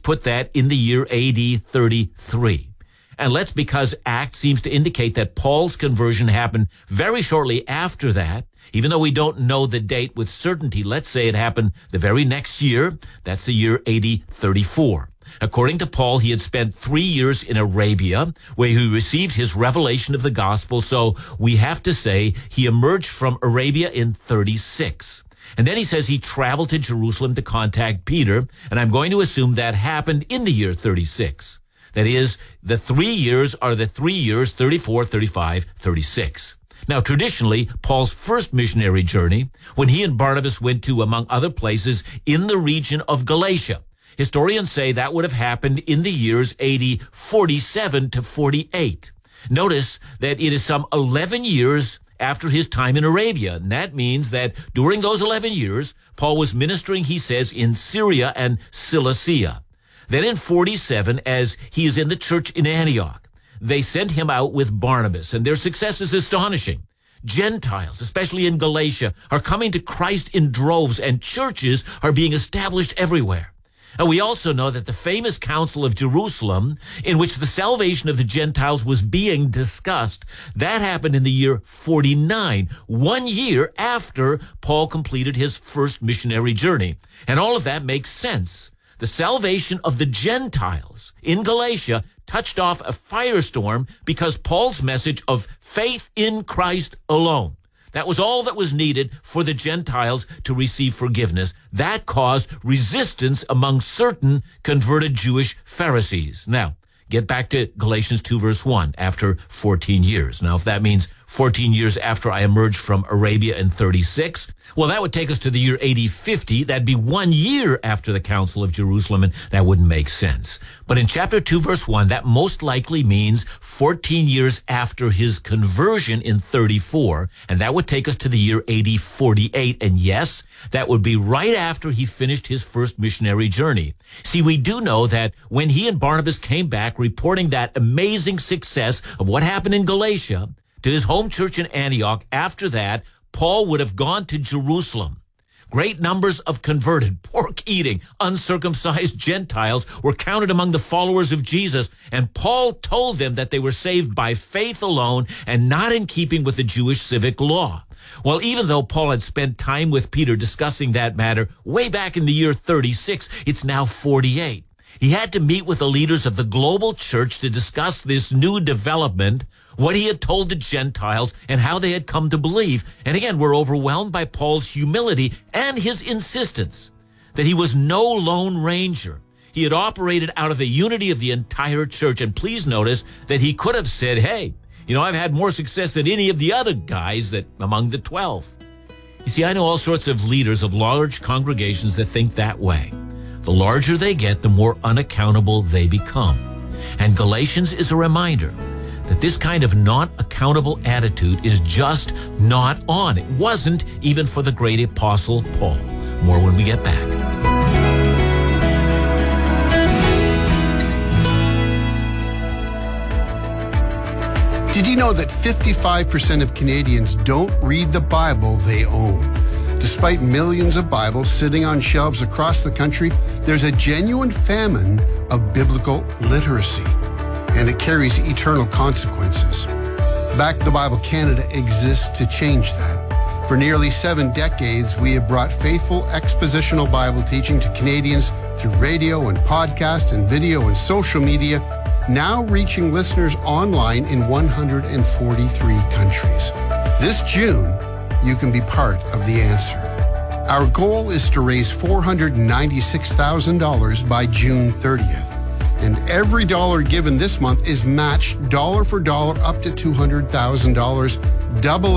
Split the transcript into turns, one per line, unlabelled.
put that in the year AD 33. And because Acts seems to indicate that Paul's conversion happened very shortly after that, even though we don't know the date with certainty, let's say it happened the very next year. That's the year AD 34. According to Paul, he had spent 3 years in Arabia, where he received his revelation of the gospel. So we have to say he emerged from Arabia in 36. And then he says he traveled to Jerusalem to contact Peter, and I'm going to assume that happened in the year 36. That is, the 3 years are the 3 years, 34, 35, 36. Now, traditionally, Paul's first missionary journey, when he and Barnabas went to, among other places, in the region of Galatia. Historians say that would have happened in the years AD 47 to 48. Notice that it is some 11 years after his time in Arabia, and that means that during those 11 years, Paul was ministering, he says, in Syria and Cilicia. Then in 47, as he is in the church in Antioch, they sent him out with Barnabas, and their success is astonishing. Gentiles, especially in Galatia, are coming to Christ in droves, and churches are being established everywhere. And we also know that the famous Council of Jerusalem, in which the salvation of the Gentiles was being discussed, that happened in the year 49, 1 year after Paul completed his first missionary journey. And all of that makes sense. The salvation of the Gentiles in Galatia touched off a firestorm because Paul's message of faith in Christ alone. That was all that was needed for the Gentiles to receive forgiveness. That caused resistance among certain converted Jewish Pharisees. Now, get back to Galatians 2, verse 1, after 14 years. Now, if that means 14 years after I emerged from Arabia in 36, well, that would take us to the year AD 50. That'd be 1 year after the Council of Jerusalem, and that wouldn't make sense. But in chapter 2, verse 1, that most likely means 14 years after his conversion in 34, and that would take us to the year AD 48. And yes, that would be right after he finished his first missionary journey. See, we do know that when he and Barnabas came back reporting that amazing success of what happened in Galatia to his home church in Antioch, after that, Paul would have gone to Jerusalem. Great numbers of converted, pork-eating, uncircumcised Gentiles were counted among the followers of Jesus, and Paul told them that they were saved by faith alone and not in keeping with the Jewish civic law. Well, even though Paul had spent time with Peter discussing that matter way back in the year 36, it's now 48. He had to meet with the leaders of the global church to discuss this new development, what he had told the Gentiles, and how they had come to believe. And again, we're overwhelmed by Paul's humility and his insistence that he was no lone ranger. He had operated out of the unity of the entire church. And please notice that he could have said, hey, I've had more success than any of the other guys that among the 12. You see, I know all sorts of leaders of large congregations that think that way. The larger they get, the more unaccountable they become. And Galatians is a reminder that this kind of not accountable attitude is just not on. It wasn't even for the great apostle Paul. More when we get back.
Did you know that 55% of Canadians don't read the Bible they own? Despite millions of Bibles sitting on shelves across the country, there's a genuine famine of biblical literacy, and it carries eternal consequences. Back the Bible Canada exists to change that. For nearly 7 decades, we have brought faithful expositional Bible teaching to Canadians through radio and podcast and video and social media, now reaching listeners online in 143 countries. This June, you can be part of the answer. Our goal is to raise $496,000 by June 30th. And every dollar given this month is matched dollar for dollar up to $200,000, double